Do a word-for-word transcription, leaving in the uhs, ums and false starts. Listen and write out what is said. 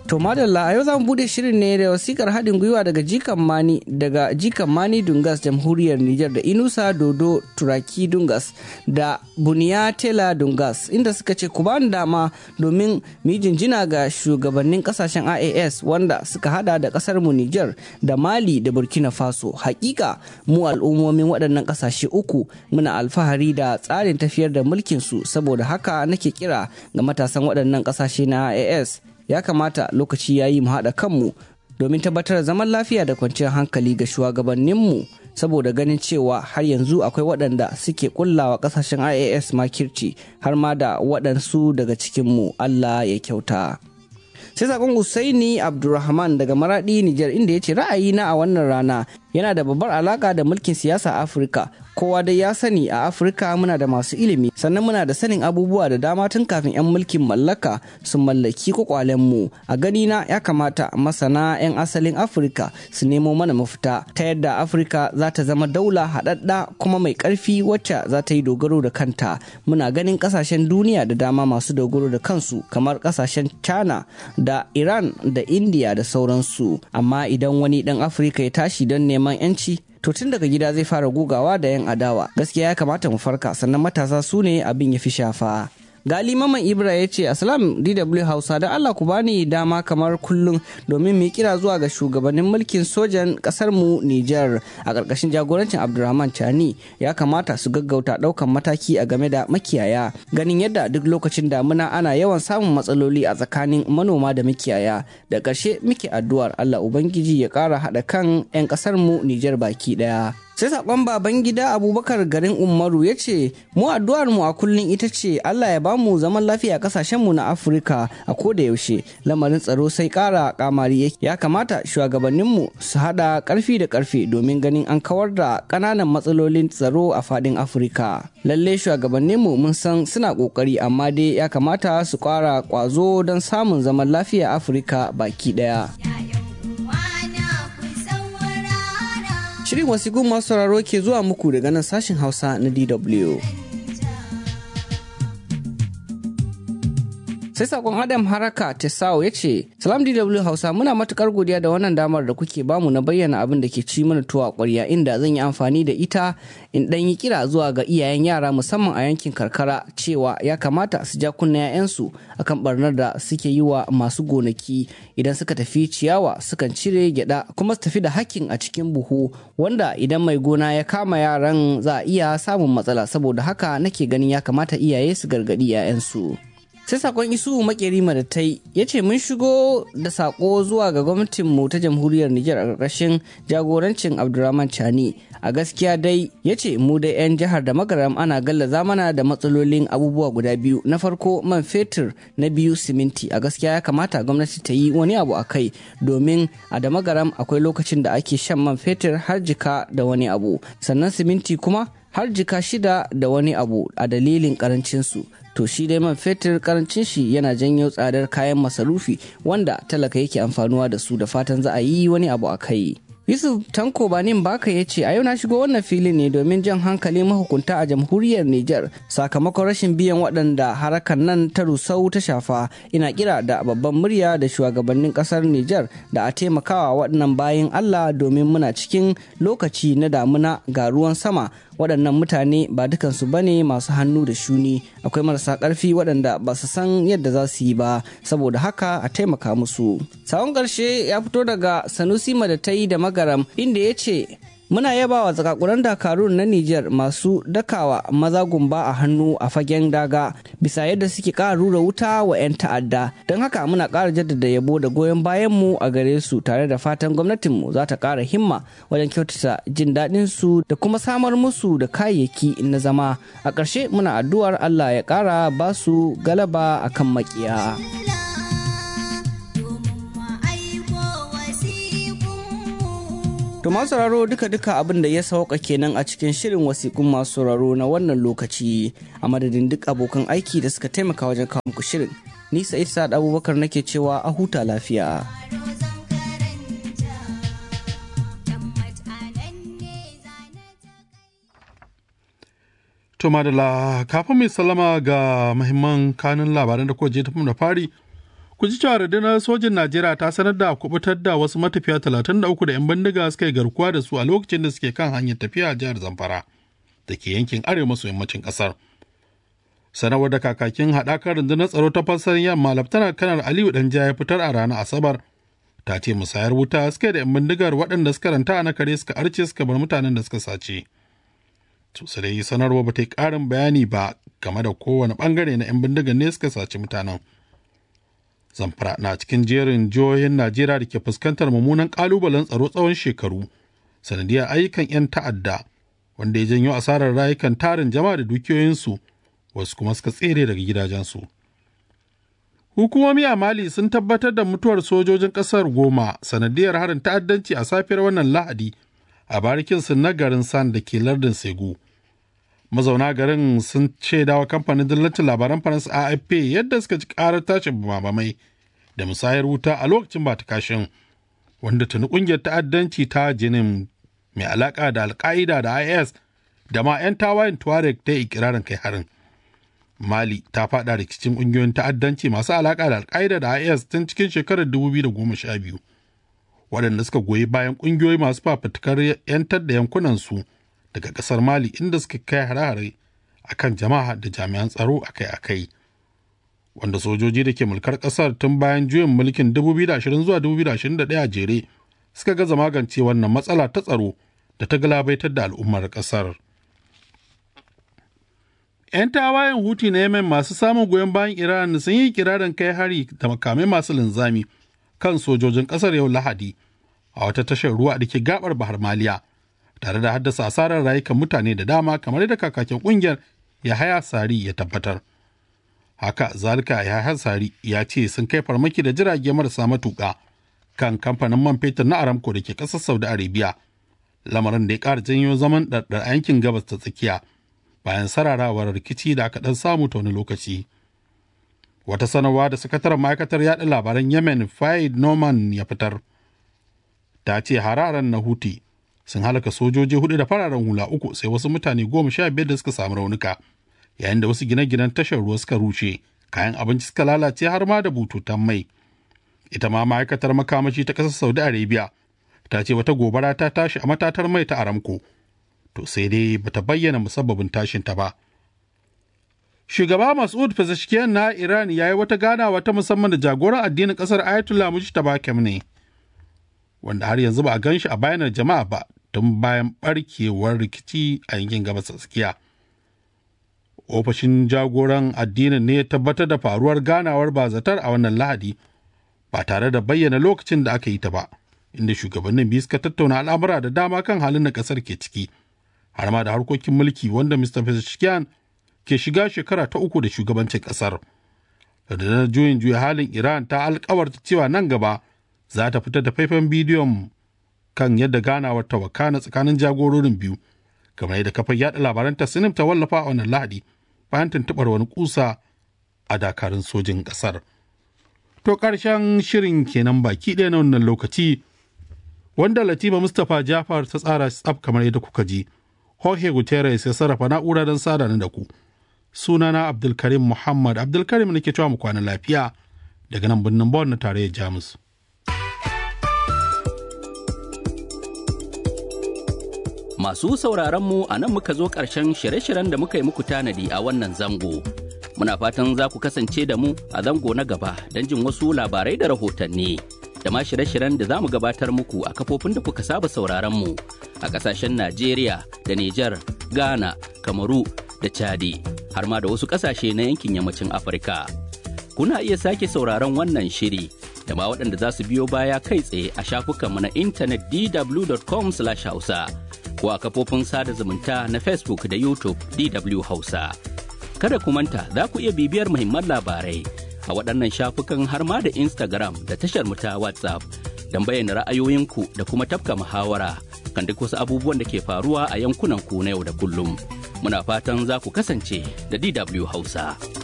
To madalla a yau za mu bude shirin ne da wasikar haɗin gwiwa daga Jikan Mani daga Jikan Mani Dungas Jamhuriyar Nijar da Inusa Dodo Turaki Dungas da Buniya Tela Dungas inda suka ce ku bani dama domin mu jinjina ga shugabannin kasashen I A S wanda suka hada da kasar mu Nijar da Mali da Burkina Faso. Hakika mu al'ummomin waɗannan kasashe uku muna alfahari da tsarin tafiyar da mulkin su, saboda haka nake kira ga matasan waɗannan kasashe na I A S ya kamata lokaci ya yi mu haɗa kanmu domin tabbatar zaman lafiya da kwanciyar hankali ga shugabanninmu, saboda ganin cewa har yanzu akwai waɗanda suke kullawa ƙasashen I A S makirci har ma da waɗansu daga cikinmu. Allah ya kyauta. Sai sakon Usaini Abdulrahman daga Maradi Nijar inda ya ce ra'ayina a wannan rana yana da babbar alaka da mulkin siyasa a Afirka. Kowa dai ya sani a Afirka muna da masu ilimi, sannan muna da sanin abubuwa da dama tun kafin 'yan mulkin mallaka su mallaki kwakwalenmu. A ganina ya kamata masana 'yan asalin Afirka su nemo mana mafita ta yadda Afirka za ta zama daula haɗaɗɗa kuma mai ƙarfi wacce za ta yi dogaro da kanta. Muna ganin ƙasashen duniya da dama masu dogaro da kansu kamar ƙasashen China da Iran da India da sauransu. Amma idan wani ɗan Afirka ya tashi don neman 'yanci, to tun daga gida zai fara gugawa da 'yan adawa. Gaskiya ya kamata mu farka, sannan matasa su ne abin ya fi shafa. Gali Maman Ibra ya ce Assalam D W Hausa, da Allah ku bani dama kamar kullum domin mu kira zuwa ga shugabannin mulkin sojan kasar mu Nijar a ƙarƙashin jagorancin Abdulrahman Chani. Ya kamata su gaggauta ɗaukan mataki a game da makiyaya, ganin yadda duk lokacin damuna ana yawan samun matsaloli a tsakanin manoma da makiyaya. Da ƙarshe muke addu'ar Allah Ubangiji ya ƙara haɗa kan 'yan ƙasar mu Nijar baki ɗaya. Sai sakon baban gida Abubakar garin Umaru ya ce mu addu'ar mu a kullum ita ce Allah ya bamu zaman lafiya a kasashen mu na Afirka a koda yaushe. Lamarin tsaro sai kara kamari yake. Ya kamata shugabannin mu su hada karfi da karfe domin ganin an kawar da kananan matsalolin tsaro a fadin Afirka. Lalle shugabannin mu mun san suna kokari, amma dai ya kamata su kara kwazo don samun zaman lafiya a Afirka baki daya. Shirin wasiƙun masu sauraro ke zuwa muku daga nan sashen Hausa na D W. Sai sakon Adam Haraka Tesao ya ce, Salam D W Hausa, muna matukar godiya da wannan damar da kuke bamu na bayyana abin da ke ci mana tuwa ƙwarya, inda zan yi amfani da ita in ɗan yi kira zuwa ga iyayen yara musamman a yankin karkara cewa ya kamata su ja kunna 'ya'yansu akan barnar da suke yi wa masu gonaki. Idan suka tafi ciyawa sukan cire gyada kuma su tafi da hakkin a cikin buhu, wanda idan mai gona ya kama yaran za a iya samun matsala. Saboda haka nake ganin ya kamata iyaye su gargaɗi 'ya'yansu. Sai sakon Isu Makeri Madatai ya ce mun shigo da sako zuwa ga gwamnatinmu ta jamhuriyar Nijar a ƙarƙashin jagorancin Abdulrahman Chani. A gaskiya dai ya ce mu da 'yan jihar da Magaram ana gallaza mana da matsalolin abubuwa guda biyu. Na farko man fetur, na biyu siminti. A gaskiya ya kamata gwamnati ta yi wani abu a kai, domin a da Magaram akwai lokacin da ake shan man fetur har jika da wani abu, sannan siminti kuma har jika shida da wani abu a dalilin karancinsu. To shi dai man fetur karancin shi yana janyo tsadar kayan masarufi wanda talaka yake amfanuwa da su. Da fatan za a yi wani abu a kai. Yusuf Tanko Banin Baka ya ce a yau na shigo wannan filin ne domin jan hankalin mahukunta a jamhuriyar Nijar sakamakon rashin biyan waɗanda harakan nan ta rusau ta shafa. Ina kira da babban murya da shugabannin ƙasar Nijar da a taimakawa waɗannan bayin Allah, domin muna cikin lokaci na damuna ga ruwan sama. Waɗannan mutane ba dukansu bane masu hannu da shuni, akwai marasa ƙarfi waɗanda ba su san yadda za su yi ba, saboda haka a taimaka musu. Sawon ƙarshe ya fito daga Sanusi Madatai da Magaram inda ya ce muna yabawa zakakuran dakarun na Nijar masu dakawa maza gumba a hannu a fagen daga bisa yadda suke ƙara rura wuta wa 'yan ta'adda. Don haka muna ƙara jaddada yabo da goyon bayanmu a gare su, tare da fatan gwamnatinmu za ta ƙara himma wajen kyautata jin daɗin su da kuma samar musu da kayayyaki na zama. A ƙarshe muna addu'ar Allah ya ƙara ba su galaba akan maƙiya. To masu sauraro duka-duka abin da ya sauka kenan a cikin shirin wasiƙun masu sauraro na wannan lokaci, a madadin duk abokan aiki da suka taimaka wajen kawo muku shirin. Ni Sa'id Sa'ad Abubakar nake cewa a huta lafiya. To madalla, kafin mai sallama ga mahimman kanun labaran da kuka je tafi da fari, Ku ji cewa rundunar sojin Najeriya ta sanar da kubutar da wasu matafiya talatin da uku da 'yan bindiga suka yi garkuwa da su a lokacin da suke kan hanyar tafiya a jihar Zamfara da ke yankin arewa maso yammacin ƙasar. Sanarwar da kakakin haɗakar rundunar tsaro ta fassar yamma Laftanar Kanar Aliyu Danja ya fitar a ranar Asabar ta ce musayar wuta suka da 'yan bindigar waɗanda suka ranta a nakare suka arce suka bar mutanen da suka sace. Sosai dai sanarwa ba ta yi ƙarin bayani ba game da kowane ɓangare na 'yan bindigar ne suka sace mutanen. Zamfara na cikin jerin jihohin Najeriya da ke fuskantar mummunan ƙalubalen tsaro tsawon shekaru sanadiyar ayyukan 'yan ta'adda wanda ya janyo asarar rayukan tarin jama'a da dukiyoyinsu wasu kuma suka tsere daga gidajensu. Hukumomi a Mali sun tabbatar da mutuwar sojojin ƙasar goma sanadiyar harin ta'addanci a safiyar wannan Lahadi a barikinsu na garin San da ke lardin Segu. Mazauna garin sun shaidawa kamfanin dillancin labaran Faransa A F P yadda suka ci karar tashin bamabamai da musayar wuta a lokacin ba ta kashin wanda tuni kungiyar ta'addanci ta Jinin mai alaka da Al-Qaida da I S da ma 'yan tawayen Tuareg ta ikirarin kai harin. Mali ta fada rikicin kungiyoyin ta'addanci masu alaka da Al-Qaida da I S tun cikin shekarar dubu biyu da goma sha biyu waɗanda suka goyi bayan kungiyoyi masu fafutukar 'yantar da yankunansu daga ƙasar Mali inda suka kai hare-hare a kan jama'a da jami'an tsaro akai-akai. Wanda sojoji da ke mulkar ƙasar tun bayan juyin mulkin dubu biyu da ashirin zuwa dubu biyu da ashirin da ɗaya a jere suka gaza magance wannan matsala ta tsaro da ta galabaitar da al'ummar ƙasar. 'Yan tawayen Huti na Yemen masu samun goyon bayan Iran sun yi kirarin kai hari da makamai masu linzami kan sojojin ƙasar yau Lahadi a wata tashar ruwa da ke gabar Bahar Maliya, tare da haddasa asarar rayukan mutane da dama kamar yadda kakakin kungiyar Yahaya Sari ya tabbatar. Haka zalika Yahaya Sari ya ce sun kai farmaki da jirage marasa matuƙa kan kamfanin man fetur na Aramco da ke ƙasar Saudi Arabia, lamarin da ya ƙara janyo zaman ɗarɗar a yankin gabas ta tsakiya bayan sararawar rikici da aka ɗan samu ta wani lokaci. Wata sanarwa da sakataren ma'aikatar yaɗa labaran Yemen Faid Noman ya fitar ta ce hararen na Huti sun halaka sojoji hudu da fararen hula uku sai wasu mutane goma sha biyar da suka samu raunuka yayin da wasu gine-ginen tashar ruwa suka rushe, kayan abinci suka lalace har ma da bututun mai. Ita ma ma'aikatar makamashi ta ƙasar Saudi Arabia ta ce wata gobara ta tashi a matatar mai ta Aramco, to sai dai bata bayyana musabbabin tashin ta ba. Shugaba Mas'ud Pezeshkian na Iran ya yi wata ganawa ta musamman da jagoran addinin ƙasar Ayatollah Mujtaba Khamenei, wanda har yanzu ba a gan shi a bayanar jama'a ba tun bayan barkewar rikici a yankin gabas tsakiya. Ofishin jagoran addinin ne ya tabbatar da faruwar ganawar bazatar a wannan Lahadi ba tare da bayyana lokacin da aka yi ta ba, inda shugabannin biyu suka tattauna al'amura da dama kan halin da ƙasar ke ciki, har ma da harkokin mulki wanda Mister Pezeshkian ke shiga shekara ta uku da shugabancin ƙasar. Rundunar juyin juya halin Iran ta alkawarta cewa nan gaba za ta fitar da faifan bidiyon kan yadda ganawar ta wakana tsakanin jagororin biyu, kamar yadda kafar yaɗa labaran Tasnim ta wallafa a wannan Lahadi bayan tuntuɓar wani kusa a dakarun sojin ƙasar. To ƙarshen shirin kenan baki ɗaya na wannan lokaci, wanda Latifa Mustapha Jafar ta tsara tsaf kamar yadda kuka ji. Jorge Guterres ya sarrafa na'ura don sada ni da ku. Sunana Abdulkarim Muhammad Abdulkarim nake cewa mu kwana lafiya daga nan birnin Bonn na tarayyar Jamus. Masu sauraronmu a nan muka zo ƙarshen shirye-shiryen da muka yi muku tanadi a wannan zango. Muna fatan za ku kasance da mu a zango na gaba don jin wasu labarai da rahotanni. Da ma shirye-shiryen da za mu gabatar muku a kafofin da kuka saba sauraronmu a ƙasashen Najeriya da Nijar, Ghana, Kamaru da Chadi, har ma da wasu ƙasashe na yankin yammacin Afirka. Kuna iya sake sauraron wannan shiri da ma waɗanda za su biyo baya kai tsaye a shafukanmu na intanet d w dot com slash hausa. ko a kafofin sada zumunta na Facebook da YouTube D W Hausa. Kada ku manta za ku iya bibiyar muhimman labarai a waɗannan shafukan har ma da Instagram da tashar mu ta WhatsApp don bayyana ra'ayoyinku da kuma tafka muhawara kan duk wasu abubuwan da ke faruwa a yankunan ku na yau da kullum. Muna fatan za ku kasance da D W Hausa.